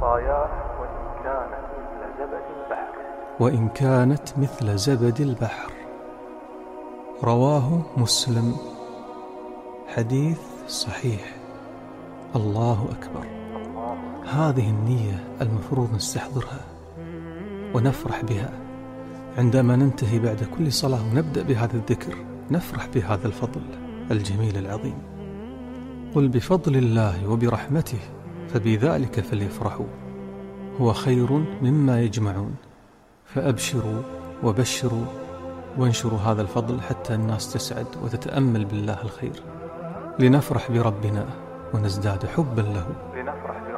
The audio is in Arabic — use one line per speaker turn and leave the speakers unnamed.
الرايات وإن كانت مثل زبد البحر. رواه مسلم. حديث صحيح. الله أكبر. هذه النية المفروض نستحضرها ونفرح بها عندما ننتهي بعد كل صلاة ونبدأ بهذا الذكر، نفرح بهذا الفضل الجميل العظيم. قل بفضل الله وبرحمته فبذلك فليفرحوا هو خير مما يجمعون. فأبشروا وبشروا وانشروا هذا الفضل حتى الناس تسعد وتتأمل بالله الخير، لنفرح بربنا ونزداد حبا له.